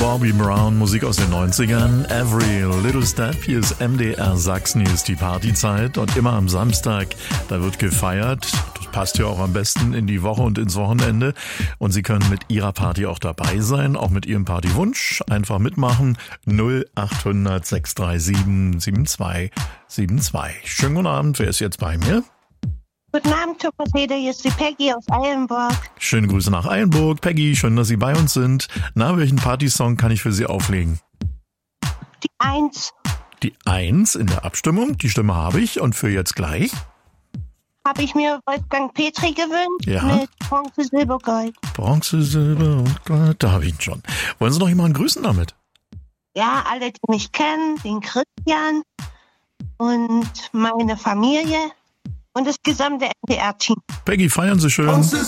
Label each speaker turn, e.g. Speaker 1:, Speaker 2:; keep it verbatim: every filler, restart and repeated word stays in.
Speaker 1: Bobby Brown, Musik aus den neunzigern. Every Little Step, hier ist M D R Sachsen, hier ist die Partyzeit und immer am Samstag, da wird gefeiert. Das passt ja auch am besten in die Woche und ins Wochenende. Und Sie können mit Ihrer Party auch dabei sein, auch mit Ihrem Partywunsch. Einfach mitmachen. null acht hundert sechs drei sieben sieben zwei sieben zwei. Schönen guten Abend, wer ist jetzt bei mir?
Speaker 2: Guten Abend, Topazeder, hier ist die Peggy aus Eilenburg.
Speaker 1: Schöne Grüße nach Eilenburg. Peggy, schön, dass Sie bei uns sind. Na, welchen Partysong kann ich für Sie auflegen?
Speaker 2: Die Eins.
Speaker 1: Die Eins in der Abstimmung, die Stimme habe ich. Und für jetzt gleich?
Speaker 2: Habe ich mir Wolfgang Petri gewünscht
Speaker 1: Ja.
Speaker 2: mit Bronze, Silber, Gold.
Speaker 1: Bronze, Silber und Gold, da habe ich ihn schon. Wollen Sie noch jemanden grüßen damit?
Speaker 2: Ja, alle, die mich kennen, den Christian und meine Familie und das gesamte N D R-Team.
Speaker 1: Peggy, feiern Sie schön.